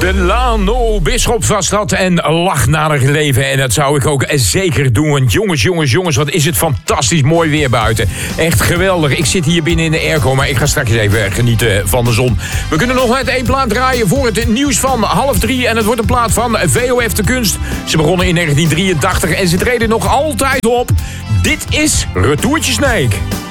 Delano Bisschop was dat en lag naar het leven. En dat zou ik ook zeker doen. Want jongens, wat is het fantastisch mooi weer buiten. Echt geweldig. Ik zit hier binnen in de airco, maar ik ga straks even genieten van de zon. We kunnen nog net één plaat draaien voor het nieuws van 2:30. En het wordt een plaat van VOF de Kunst. Ze begonnen in 1983 en ze treden nog altijd op. Dit is Retourtje Snake.